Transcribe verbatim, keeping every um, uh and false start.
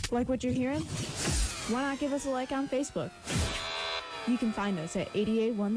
Like what you're hearing? Why not give us a like on Facebook? You can find us at eighty-eight one